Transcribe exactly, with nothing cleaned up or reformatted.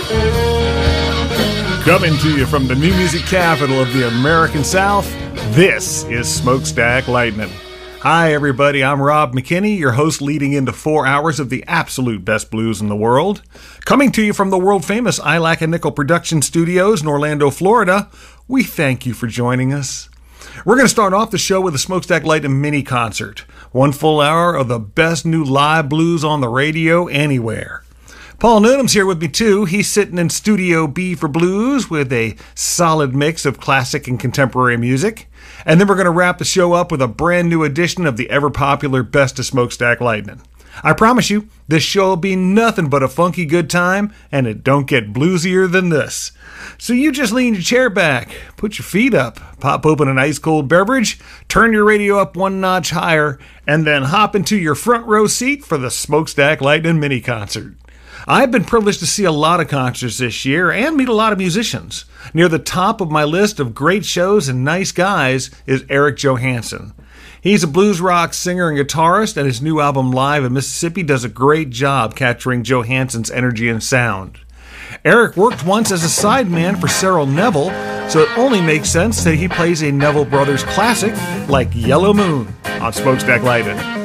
Coming to you from the new music capital of the American South, this is Smokestack Lightning. Hi everybody, I'm Rob McKinney, your host leading into four hours of the absolute best blues in the world. Coming to you from the world-famous I Lack a Nickel production studios in Orlando, Florida, we thank you for joining us. We're going to start off the show with a Smokestack Lightning mini concert. One full hour of the best new live blues on the radio anywhere. Paul Noonham's here with me too. He's sitting in Studio B for Blues with a solid mix of classic and contemporary music. And then we're going to wrap the show up with a brand new edition of the ever-popular Best of Smokestack Lightning. I promise you, this show will be nothing but a funky good time, and it don't get bluesier than this. So you just lean your chair back, put your feet up, pop open an ice-cold beverage, turn your radio up one notch higher, and then hop into your front row seat for the Smokestack Lightning mini concert. I've been privileged to see a lot of concerts this year and meet a lot of musicians. Near the top of my list of great shows and nice guys is Eric Johansen. He's a blues rock singer and guitarist, and his new album Live in Mississippi does a great job capturing Johansen's energy and sound. Eric worked once as a sideman for Cyril Neville, so it only makes sense that he plays a Neville Brothers classic like Yellow Moon on Smokestack Lightning.